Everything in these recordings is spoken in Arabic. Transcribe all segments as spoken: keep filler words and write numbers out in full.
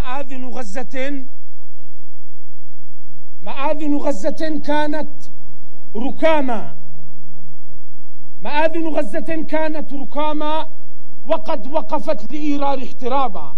مآذن غزة مآذن غزة كانت ركاما مآذن غزة كانت ركاما وقد وقفت لإيران احترابا،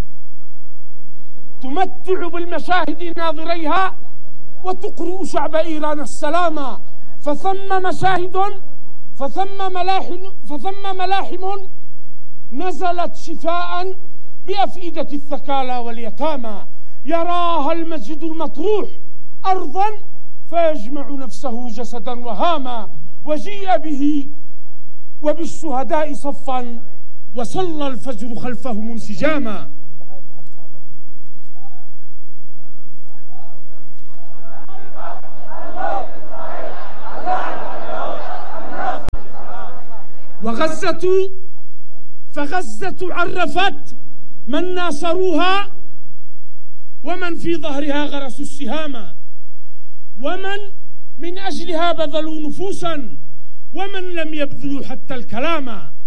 تمتع بالمشاهد ناظريها وتقرئ شعب إيران السلاما. فثم مشاهد فثم ملاحم فثم ملاحم نزلت شفاء بأفئدة الثكالى واليتامى، يراها المسجد المطروح أرضا فيجمع نفسه جسدا وهاما، وجيء به وبالشهداء صفا وصلى الفجر خلفهم انسجاما. وغزة فغزة عرفت من ناصروها ومن في ظهرها غرسوا السهام، ومن من أجلها بذلوا نفوسا ومن لم يبذلوا حتى الكلام،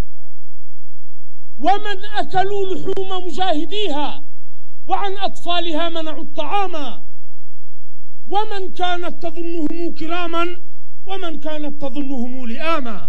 ومن أكلوا لحوم مجاهديها وعن أطفالها منعوا الطعام، ومن كانت تظنهم كراما ومن كانت تظنهم لئاما.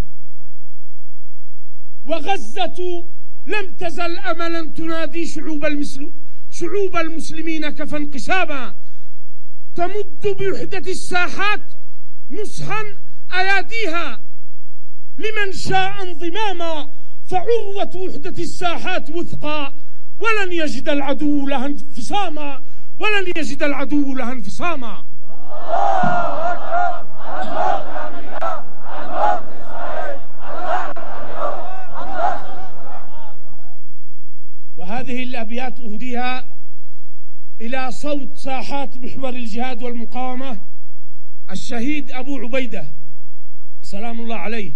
وغزة لم تزل أملا تنادي شعوب المسلم شعوب المسلمين كفا انقساما، تمد بوحدة الساحات نصحا أياديها لمن شاء انضماما، فعروة وحدة الساحات وثقى ولن يجد العدو لها انفصاما ولن يجد العدو لها انفصاما. وهذه الأبيات أهديها إلى صوت ساحات محور الجهاد والمقاومة الشهيد أبو عبيدة سلام الله عليه.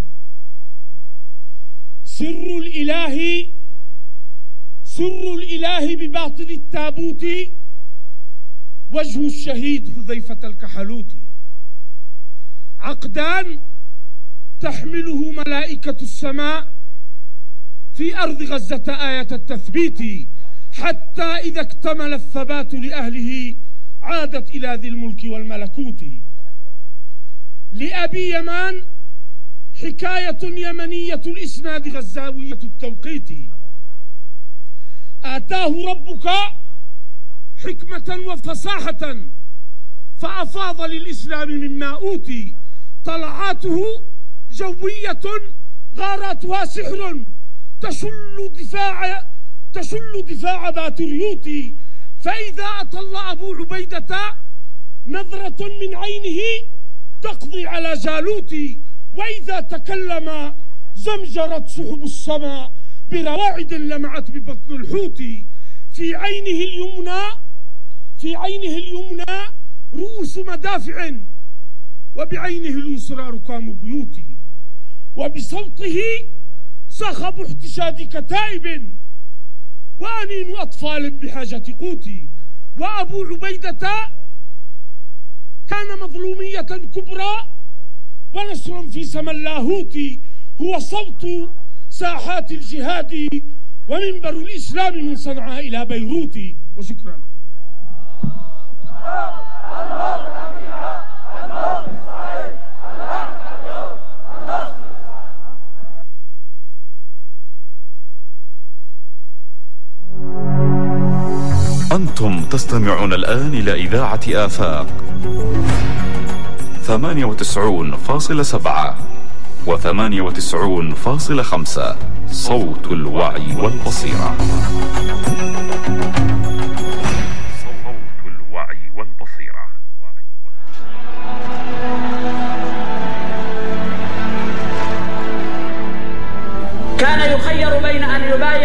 سر الإله سر الإله بباطن التابوت وجه الشهيد حذيفة الكحلوت، عقدان تحمله ملائكة السماء في أرض غزة آية التثبيت، حتى إذا اكتمل الثبات لأهله عادت إلى ذي الملك والملكوت. لأبي يمان حكاية يمنية الإسناد غزاوية التوقيت، آتاه ربك حكمة وفصاحة فأفاض للإسلام مما أوتي، طلعاته جوية غاراتها سحر تشل دفاع تشل دفاع باتريوت، فإذا أطل أبو عبيدة نظرة من عينه تقضي على جالوت، وإذا تكلم زمجرت سحب السماء برواعد لمعت ببطن الحوت، في عينه اليمنى في عينه اليمنى رؤوس مدافع وبعينه اليسرى ركام بيوت، وبصوته صخب احتشاد كتائب وأنين أطفال بحاجة قوت. وأبو عبيدة كان مظلومية كبرى ونصر في سما اللاهوت، هو صوت ساحات الجهاد ومنبر الإسلام من صنعاء إلى بيروت. وشكرا. أنتم تستمعون الآن إلى إذاعة آفاق ثمانية وتسعون فاصلة سبعة وثمانية وتسعون فاصلة خمسة، صوت الوعي والبصيرة. صوت الوعي والبصيرة. كان يخير بين أن يبايع